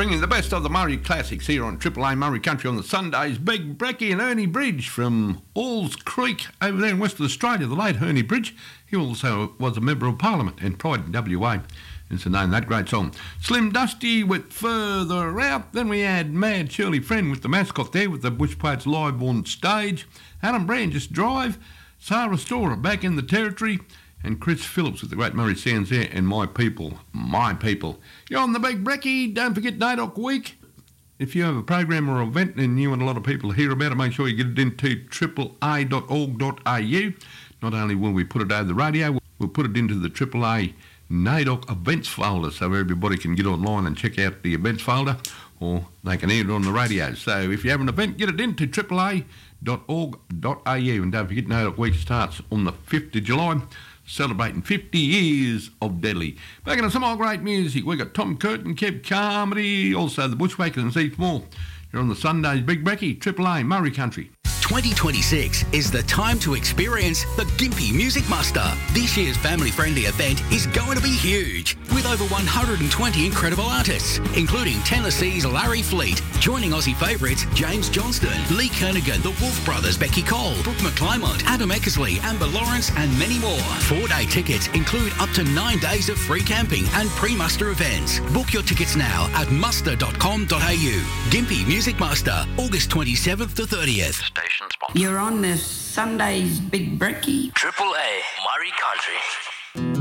Bringing the best of the Murray classics here on Triple A Murray Country on the Sundays. Big Brecky and Ernie Bridge from Alls Creek over there in Western Australia, the late Ernie Bridge. He also was a Member of Parliament and Pride in WA. It's the name of that great song. Slim Dusty with Further Out. Then we had Mad Shirley Friend with the mascot there with the Bush Poets live on stage. Adam Brand, Just Drive. Sarah Storer back in the territory. And Chris Phillips with the Great Murray Sounds there, and My People, My People. You're on the Big Brecky. Don't forget NAIDOC Week. If you have a program or event and you want a lot of people to hear about it, make sure you get it into AAA.org.au. Not only will we put it over the radio, we'll put it into the AAA NAIDOC events folder so everybody can get online and check out the events folder, or they can hear it on the radio. So if you have an event, get it into AAA.org.au. And don't forget NAIDOC Week starts on the 5th of July. Celebrating 50 years of Deadly. Back into some more great music. We've got Tom Curtin, Kev Carmody, also the Bushwhackers and Steve Moore. You're on the Sundays Big Brecky, Triple A, Murray Country. 2026 is the time to experience the Gympie Music Muster. This year's family-friendly event is going to be huge, with over 120 incredible artists, including Tennessee's Larry Fleet, joining Aussie favourites James Johnston, Lee Kernaghan, the Wolf Brothers, Becky Cole, Brooke McClymont, Adam Eckersley, Amber Lawrence, and many more. 4-day tickets include up to 9 days of free camping and pre-muster events. Book your tickets now at muster.com.au. Gympie Music Muster, August 27th to 30th. Station sponsor. You're on the Sundays Big Brecky. Triple A Murray Country.